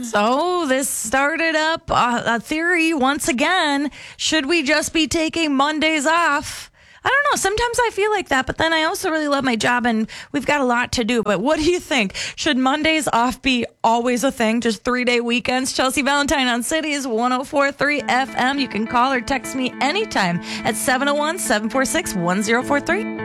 So this started up a theory once again. Should we just be taking Mondays off? I don't know. Sometimes I feel like that, but then I also really love my job and we've got a lot to do. But what do you think? Should Mondays off be always a thing? Just 3-day weekends? Chelsea Valentine on Cities 104.3 FM. You can call or text me anytime at 701-746-1043.